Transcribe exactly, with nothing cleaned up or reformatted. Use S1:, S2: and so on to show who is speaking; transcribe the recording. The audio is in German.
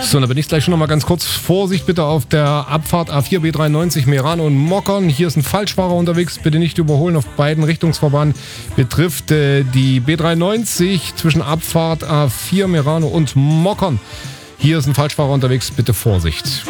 S1: So, dann bin ich gleich schon noch mal ganz kurz. Vorsicht bitte auf der Abfahrt A vier B dreiundneunzig Meran und Mockern. Hier ist ein Falschfahrer unterwegs. Bitte nicht überholen auf beiden Richtungsverbahnen. Betrifft äh, die B dreiundneunzig zwischen Abfahrt A vier Merano und Mockern. Hier ist ein Falschfahrer unterwegs. Bitte Vorsicht.